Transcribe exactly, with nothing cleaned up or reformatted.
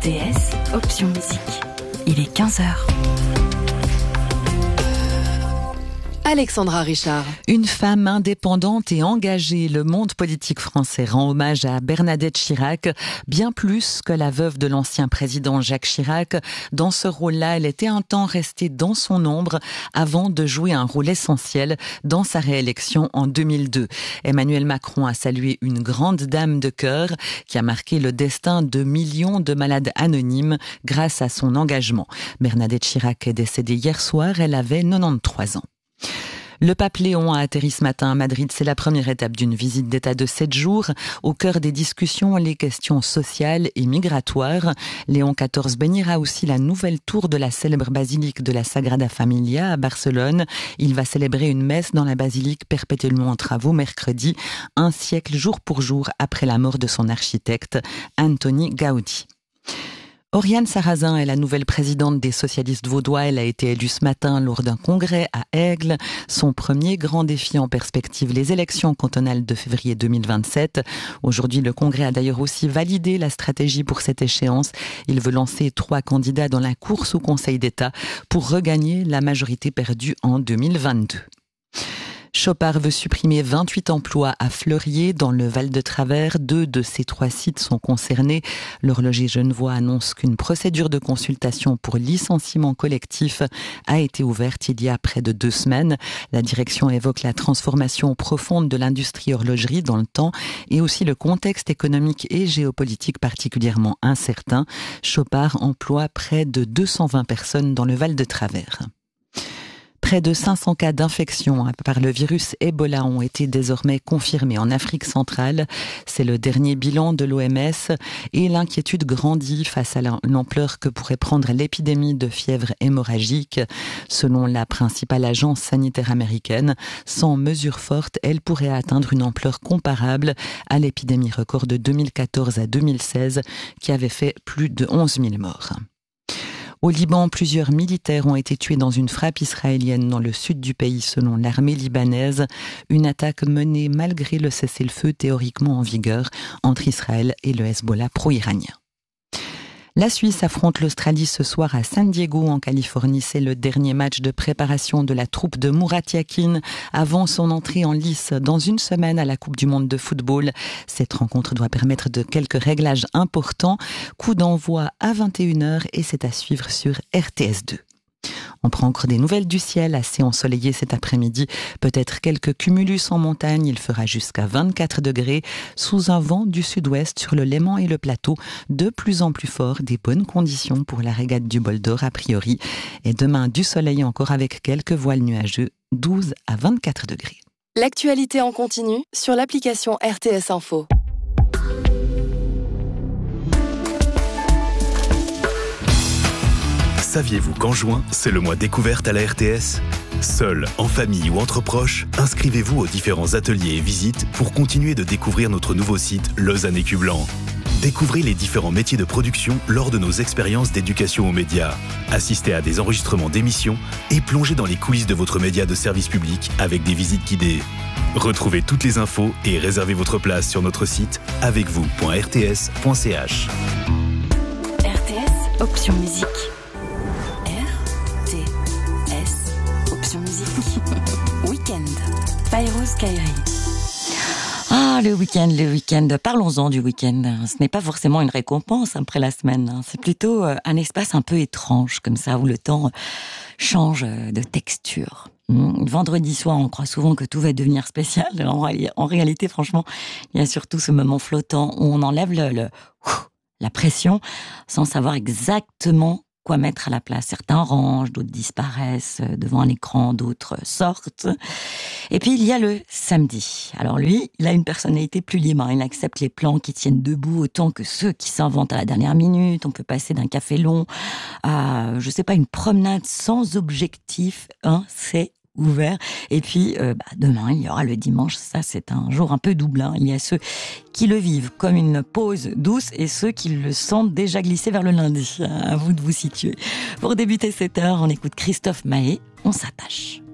T S, option musique. Il est quinze heures. Alexandra Richard. Une femme indépendante et engagée, le monde politique français rend hommage à Bernadette Chirac, bien plus que la veuve de l'ancien président Jacques Chirac. Dans ce rôle-là, elle était un temps restée dans son ombre avant de jouer un rôle essentiel dans sa réélection en deux mille deux. Emmanuel Macron a salué une grande dame de cœur qui a marqué le destin de millions de malades anonymes grâce à son engagement. Bernadette Chirac est décédée hier soir, elle avait quatre-vingt-treize ans. Le pape Léon a atterri ce matin à Madrid. C'est la première étape d'une visite d'État de sept jours. Au cœur des discussions, les questions sociales et migratoires. Léon quatorze bénira aussi la nouvelle tour de la célèbre basilique de la Sagrada Familia à Barcelone. Il va célébrer une messe dans la basilique perpétuellement en travaux mercredi, un siècle jour pour jour après la mort de son architecte, Antoni Gaudi. Oriane Sarrazin est la nouvelle présidente des socialistes vaudois. Elle a été élue ce matin lors d'un congrès à Aigle. Son premier grand défi en perspective, les élections cantonales de février deux mille vingt-sept. Aujourd'hui, le congrès a d'ailleurs aussi validé la stratégie pour cette échéance. Il veut lancer trois candidats dans la course au Conseil d'État pour regagner la majorité perdue en deux mille vingt-deux. Chopard veut supprimer vingt-huit emplois à Fleurier, dans le Val-de-Travers. Deux de ces trois sites sont concernés. L'horloger genevois annonce qu'une procédure de consultation pour licenciement collectif a été ouverte il y a près de deux semaines. La direction évoque la transformation profonde de l'industrie horlogerie dans le temps et aussi le contexte économique et géopolitique particulièrement incertain. Chopard emploie près de deux cent vingt personnes dans le Val-de-Travers. Près de cinq cents cas d'infection par le virus Ebola ont été désormais confirmés en Afrique centrale. C'est le dernier bilan de l'O M S et l'inquiétude grandit face à l'ampleur que pourrait prendre l'épidémie de fièvre hémorragique. Selon la principale agence sanitaire américaine, sans mesures fortes, elle pourrait atteindre une ampleur comparable à l'épidémie record de deux mille quatorze à deux mille seize qui avait fait plus de onze mille morts. Au Liban, plusieurs militaires ont été tués dans une frappe israélienne dans le sud du pays, selon l'armée libanaise. Une attaque menée malgré le cessez-le-feu théoriquement en vigueur entre Israël et le Hezbollah pro-iranien. La Suisse affronte l'Australie ce soir à San Diego en Californie. C'est le dernier match de préparation de la troupe de Murat Yakin avant son entrée en lice dans une semaine à la Coupe du Monde de football. Cette rencontre doit permettre de quelques réglages importants. Coup d'envoi à vingt et une heures et c'est à suivre sur R T S deux. On prend encore des nouvelles du ciel, assez ensoleillé cet après-midi. Peut-être quelques cumulus en montagne. Il fera jusqu'à vingt-quatre degrés sous un vent du sud-ouest sur le Léman et le plateau. De plus en plus fort, des bonnes conditions pour la régate du Bol d'Or a priori. Et demain, du soleil encore avec quelques voiles nuageux, douze à vingt-quatre degrés. L'actualité en continu sur l'application R T S Info. Saviez-vous qu'en juin, c'est le mois découverte à la R T S ? Seul, en famille ou entre proches, inscrivez-vous aux différents ateliers et visites pour continuer de découvrir notre nouveau site Lausanne Écu Blanc. Découvrez les différents métiers de production lors de nos expériences d'éducation aux médias. Assistez à des enregistrements d'émissions et plongez dans les coulisses de votre média de service public avec des visites guidées. Retrouvez toutes les infos et réservez votre place sur notre site avec vous point r t s point c h. R T S, option musique. Week-end. Fairouz Kairi. Ah, le week-end, le week-end. Parlons-en du week-end. Ce n'est pas forcément une récompense après la semaine. C'est plutôt un espace un peu étrange, comme ça, où le temps change de texture. Vendredi soir, on croit souvent que tout va devenir spécial. En réalité, franchement, il y a surtout ce moment flottant où on enlève le, le, la pression sans savoir exactement quoi mettre à la place. Certains rangent, d'autres disparaissent devant un écran, d'autres sortent. Et puis il y a le samedi. Alors lui, il a une personnalité plus libre. Il accepte les plans qui tiennent debout autant que ceux qui s'inventent à la dernière minute. On peut passer d'un café long à, je sais pas, une promenade sans objectif. Hein, c'est ouvert. Et puis, euh, bah, demain, il y aura le dimanche. Ça, c'est un jour un peu double. Hein. Il y a ceux qui le vivent comme une pause douce et ceux qui le sentent déjà glisser vers le lundi. À vous de vous situer. Pour débuter cette heure, on écoute Christophe Maé. On s'attache.